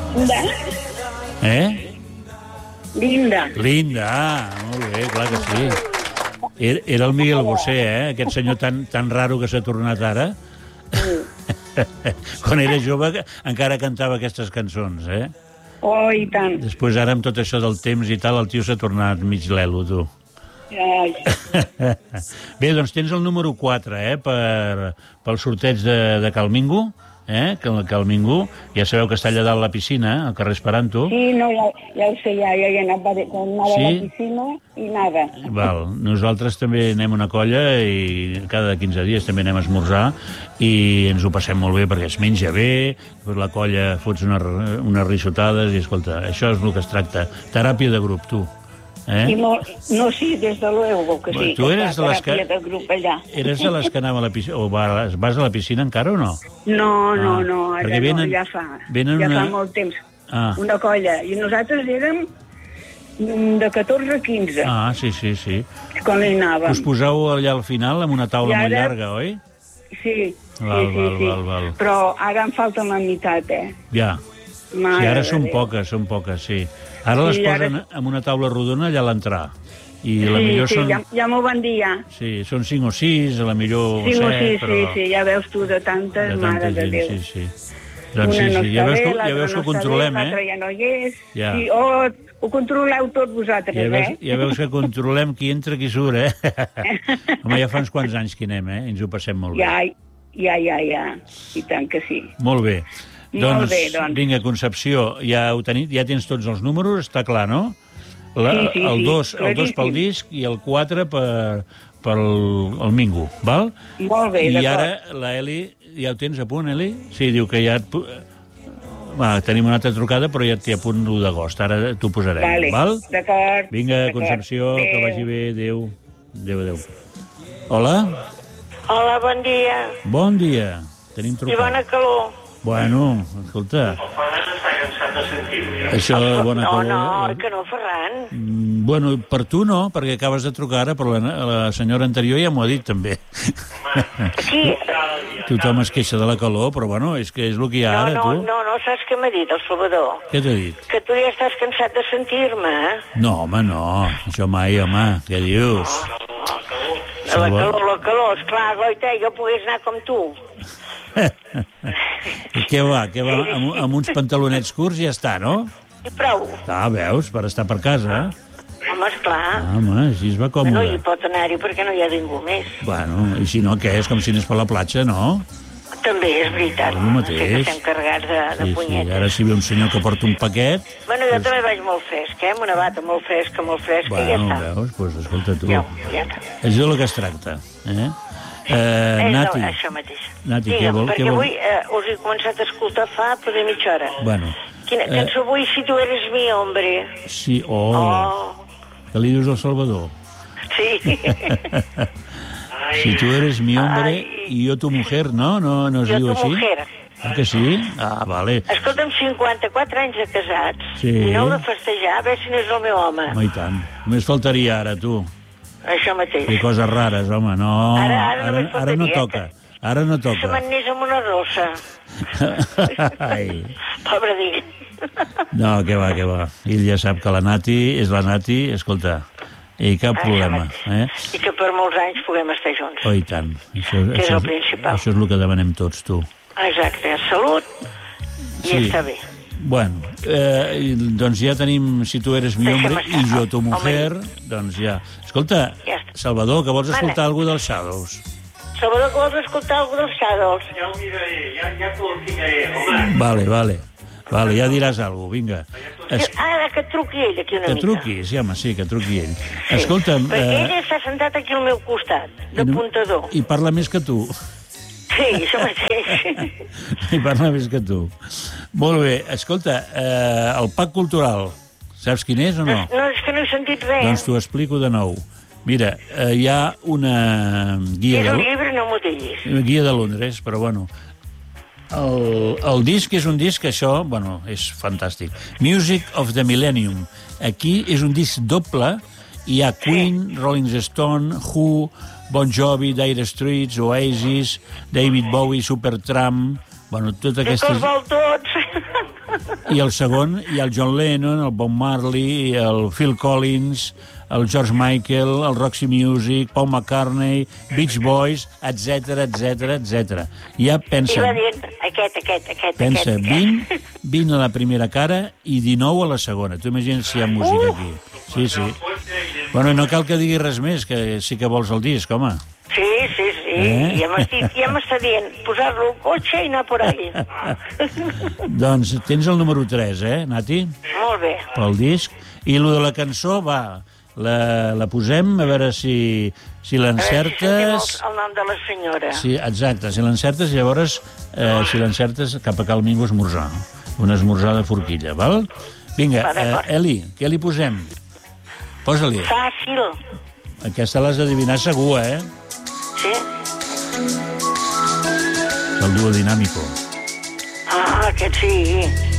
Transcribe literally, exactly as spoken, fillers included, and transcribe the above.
Linda. Eh? Linda. Linda, ah, molt bé, clar que sí. Era, era el Miguel Bosé, eh? Aquest senyor tan, tan raro que s'ha tornat ara. Quan era jove encara cantava aquestes cançons, eh? Oh, i tant. Després, ara, amb tot això del temps i tal, el tio s'ha tornat mig lelo, tu. Ai. Bé, doncs tens el número quatre, eh? Per, pel sorteig de, de Calmingo, eh? Que el Calmingo, ja sabeu que està allà dalt a la piscina, al carrer Esperanto. Sí, no, ja, ja ho sé, ja, ja he anat, anava Sí? a la piscina i nada. Val. Nosaltres també anem una colla i cada quinze dies també anem a esmorzar i ens ho passem molt bé perquè es menja bé, després la colla fots unes, unes risotades i, escolta, això és el que es tracta. Teràpia de grup, tu. Eh? I molt, no, sí, des de l'Eugo, que sí, Tu que eres fa de les que... teràpia de grup allà. Eres de les que anava a la piscina... O vas, vas a la piscina encara o no? No, no, Ah, no, ara perquè venen- no, ja fa, venen ja una- fa molt temps. Ah. Una colla, i nosaltres érem de catorze a quinze, Ah, sí, sí, sí. quan hi anàvem. Us poseu allà al final amb una taula I ara- molt llarga, oi? Sí, Val, sí, sí, val, sí. val, val. Però ara em falta la meitat, eh? Ja. Mare Sí, ara de són Déu. poques, són poques, sí. Ara les Sí, ara- posen amb una taula rodona allà a l'entrar. I Sí, la millor sí, són... ja, ja m'ho van dir, ja. Sí, són cinc o sis, a la millor Sí, set, sí, però... sí, sí, ja veus tu de tantes, de mare tanta de gent, Déu. sí, sí. Doncs sí, Una no sí, ja està veus bé, que, ja l'altra veus que no ho està controlem, bé, l'altra eh? ja no hi és. Ja. Sí, oh, ho controleu tot vosaltres, Ja veus, eh? ja veus que controlem qui entra, qui surt, eh? Home, ja fa uns quants anys que anem, eh? Ens ho passem molt bé. Ja, ja, ja, ja, i tant que sí. Molt bé. Molt Doncs, bé, doncs. vinga, Concepció, ja, ho teni, ja tens tots els números, està clar, no? La, Sí, sí, el sí, dos, el dos pel claríssim. disc i el quatre per, pel el Mingo, val? Molt bé, I d'acord. ara la Eli, ja ho tens a punt, Eli? Sí, diu que ja... Et, pu- va, tenim una altra trucada, però ja té a punt l'u d'agost. Ara t'ho posarem, Vale, val? d'acord. Vinga, d'acord. Concepció, que Adéu. vagi bé. Adéu. Adéu, adéu. Hola? Hola, bon dia. Bon dia. Tenim I trucada. bona calor. Bueno, escolta... Això, bona No, calor... no, eh? que no, Ferran. Mm, Bueno, per tu no, perquè acabes de trucar ara, però la, la senyora anterior ja m'ho ha dit, també. Sí, Tothom es queixa de la calor, però bueno, és que és el que hi ha no, ara, no, tu. no, no, saps què m'ha dit el Salvador? Què t'ha dit? Que tu ja estàs cansat de sentir-me, eh? No, home, no. Això mai, home. Què dius? La calor, la calor, esclar, goita, jo pogués anar com tu. I què va? Què va? Amb, amb uns pantalonets curts ja està, no? I prou. Ah, veus? Per estar per casa. Home, esclar. Ah, home, així es va No còmode. hi pot anar-hi perquè no hi ha ningú més. Bueno, i si no, què? És com si anés per la platja, no? També és veritat. El mateix. Sí que estem carregats de, de Sí, sí. punyetes. Ara si ve un senyor que porta un paquet... Bueno, jo també vaig molt fresc, eh? Amb una bata molt fresca, molt fresca, i ja Bueno, està. veus? Doncs pues, escolta, tu. Ja, ja està. És del que es tracta, eh? Eh, Eh, Nati, no, això mateix. Nati, què Digue'm, vol- perquè què vol- avui eh, us he començat a escoltar fa poder mitja hora. bueno, Quina eh, cançó vull, Si tu eres mi hombre? sí, oh, Oh, que li dius al Salvador. sí. Si tu eres mi hombre Ai. i jo tu mujer, no? No, no es Jo diu tu així? mujer. Ah, que sí? Ah, vale. Escolta'm, cinquanta-quatre anys de casats. Sí. I no heu de festejar, a veure si no és el meu home. Home, i tant. Només faltaria ara, tu. Això mateix. Fer coses rares, home, no. Ara- ara ara, només ara no faltaria toca. Ara no Se toca. me'n anés amb una rossa. Ai. Pobre d'ell. No, que va, que va. Ell ja sap que la Nati és la Nati, escolta, i cap Això problema. Eh? mateix. I que per molts anys puguem estar junts. Oh, i tant. Això, Que és això, el principal. això és el que demanem tots, tu. Exacte, salut i Sí. està bé. Bueno, eh, i, doncs ja tenim Si tu eres mi Deixa'm hombre estar. i jo tu Home. mujer, doncs ja. Escolta, Ja està. Salvador, que vols Mana. escoltar alguna dels Shadows? Salvador, que vols escoltar alguna dels Shadows? Ja ho miraré, ja, ja t'ho ficaré, home. Vale, vale. Vale, ja diràs alguna cosa, vinga. Es, Ara que truqui ell aquí una que mica. truqui, sí, home, sí, que truqui ell. Sí. Escolta'm, Perquè ell eh, està sentat aquí al meu costat, de i no- puntador. i parla més que tu. Sí, això mateix. I parla més que tu. Molt bé, escolta, eh, el P A C Cultural, saps quin és o no? No, és que no he sentit res. Doncs t'ho explico de nou. Mira, eh, hi ha una guia És un de, llibre, no m'ho diguis. guia de Londres, però bueno, el, el disc és un disc, això, bueno, és fantàstic. Music of the Millennium. Aquí és un disc doble, hi ha Queen, Rolling Stone, Who, Bon Jovi, Dire Straits, Oasis, David Bowie, Supertramp, bueno, totes I que els aquestes... vol tots. I el segon hi ha el John Lennon, el Bob Marley, el Phil Collins, el George Michael, el Roxy Music, Paul McCartney, Beach Boys, etcètera, etcètera, etcètera. Ja pensa... I va dient, aquest, aquest, aquest, Pensa, aquest. vint, vint a la primera cara i dinou a la segona. Tu imagina't si hi ha música aquí. Sí, sí. Bueno, no cal que digui res més, que sí que vols el disc, home. Sí, sí, sí. Eh? Ja m'estic, ja m'està dient posar-lo al cotxe i anar por ahí. Doncs tens el número tres, eh, Nati? Molt bé. Pel disc. I lo de la cançó, va, la, la posem, a veure si, si A veure si sentim l'encertes... el, el nom de la senyora. Sí, exacte, si l'encertes, llavors, eh, si l'encertes, cap a cal mingo esmorzar. Una esmorzar de forquilla, val? Vinga, Va, d'acord. eh, Eli, què li posem? Posa-li. Fàcil. Aquesta l'has d'adivinar segur, eh? Sí? El duo dinàmico. Ah, aquest sí.